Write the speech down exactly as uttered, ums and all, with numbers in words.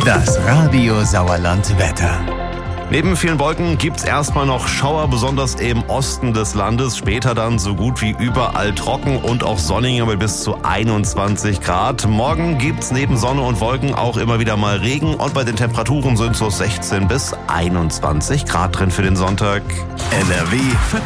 Das Radio Sauerland Wetter. Neben vielen Wolken gibt's erstmal noch Schauer, besonders im Osten des Landes. Später dann so gut wie überall trocken und auch sonniger mit bis zu einundzwanzig Grad. Morgen gibt's neben Sonne und Wolken auch immer wieder mal Regen und bei den Temperaturen sind so sechzehn bis einundzwanzig Grad drin für den Sonntag. N R W